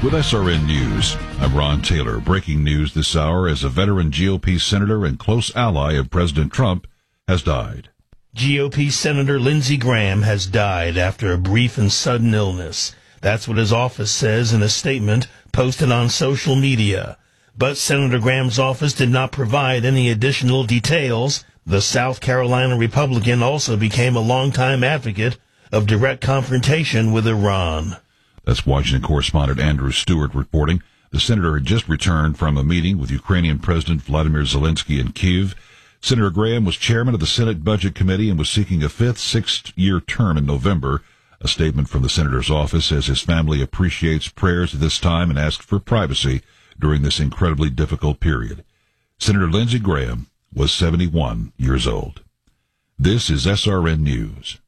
With SRN News, I'm Ron Taylor. Breaking news this hour as a veteran GOP senator and close ally of President Trump has died. GOP Senator Lindsey Graham has died after a brief and sudden illness. That's what his office says in a statement posted on social media. But Senator Graham's office did not provide any additional details. The South Carolina Republican also became a longtime advocate of direct confrontation with Iran. That's Washington correspondent Andrew Stewart reporting. The senator had just returned from a meeting with Ukrainian President Vladimir Zelensky in Kyiv. Senator Graham was chairman of the Senate Budget Committee and was seeking a fifth, six-year term in November. A statement from the senator's office says his family appreciates prayers at this time and asks for privacy during this incredibly difficult period. Senator Lindsey Graham was 71 years old. This is SRN News.